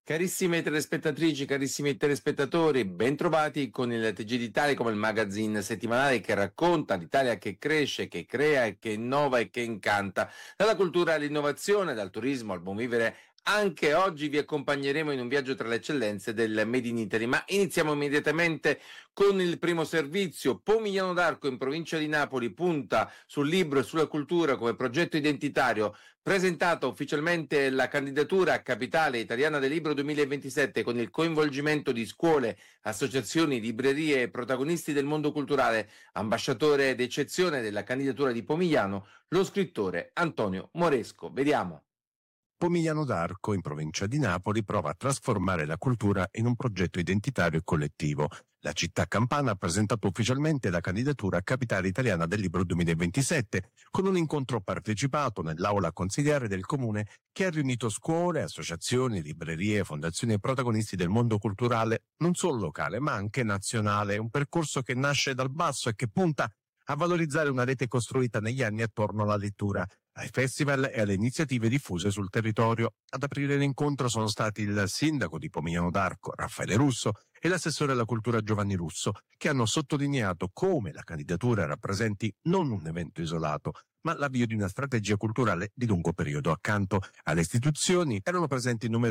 Carissime telespettatrici, carissimi telespettatori, bentrovati con il TG d'Italia come il magazine settimanale che racconta l'Italia che cresce, che crea e che innova e che incanta. Dalla cultura all'innovazione, dal turismo al buon vivere, anche oggi vi accompagneremo in un viaggio tra le eccellenze del Made in Italy. Ma iniziamo immediatamente con il primo servizio. Pomigliano d'Arco in provincia di Napoli punta sul libro e sulla cultura come progetto identitario. Presentata ufficialmente la candidatura a Capitale Italiana del Libro 2027 con il coinvolgimento di scuole, associazioni, librerie e protagonisti del mondo culturale, ambasciatore d'eccezione della candidatura di Pomigliano, lo scrittore Antonio Moresco. Vediamo. Pomigliano d'Arco, in provincia di Napoli, prova a trasformare la cultura in un progetto identitario e collettivo. La città campana ha presentato ufficialmente la candidatura a Capitale Italiana del Libro 2027, con un incontro partecipato nell'aula consigliare del comune che ha riunito scuole, associazioni, librerie, fondazioni e protagonisti del mondo culturale, non solo locale ma anche nazionale. Un percorso che nasce dal basso e che punta a valorizzare una rete costruita negli anni attorno alla lettura, ai festival e alle iniziative diffuse sul territorio. Ad aprire l'incontro sono stati il sindaco di Pomigliano d'Arco, Raffaele Russo, e l'assessore alla cultura Giovanni Russo, che hanno sottolineato come la candidatura rappresenti non un evento isolato, ma l'avvio di una strategia culturale di lungo periodo. Accanto alle istituzioni erano presenti numerosi